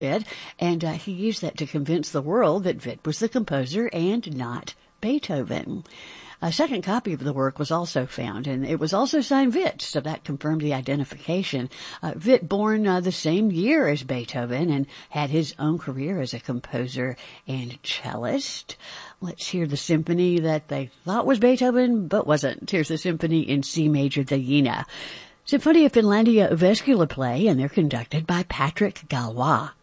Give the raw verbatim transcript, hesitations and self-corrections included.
Witt, and uh, he used that to convince the world that Witt was the composer and not Beethoven. A second copy of the work was also found, and it was also signed Witt, so that confirmed the identification. Uh, Witt, born uh, the same year as Beethoven, and had his own career as a composer and cellist. Let's hear the symphony that they thought was Beethoven, but wasn't. Here's the symphony in C major, the Jena. Sinfonia Finlandia Vescula play, and they're conducted by Patrick Galois.